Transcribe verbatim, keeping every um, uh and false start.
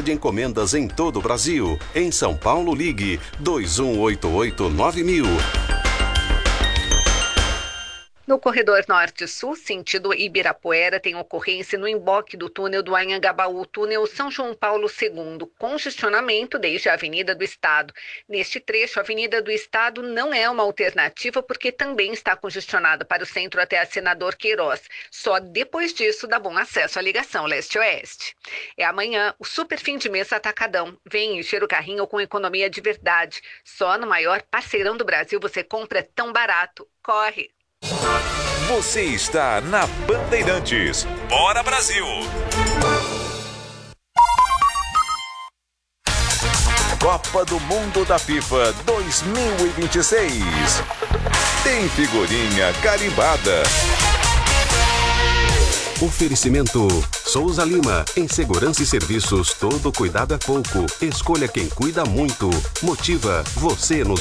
de encomendas em todo o Brasil. Em São Paulo, ligue dois um oito oito nove mil. No corredor norte-sul, sentido Ibirapuera, tem ocorrência no emboque do túnel do Anhangabaú, túnel São João Paulo segundo, congestionamento desde a Avenida do Estado. Neste trecho, a Avenida do Estado não é uma alternativa porque também está congestionada para o centro até a Senador Queiroz. Só depois disso dá bom acesso à ligação leste-oeste. É amanhã o super fim de mês Atacadão. Vem encher o carrinho com economia de verdade. Só no maior parceirão do Brasil você compra tão barato. Corre! Você está na Bandeirantes. Bora, Brasil! Copa do Mundo da FIFA dois mil e vinte e seis. Tem figurinha carimbada. Oferecimento Souza Lima. Em segurança e serviços, todo cuidado é pouco. Escolha quem cuida muito. Motiva você nos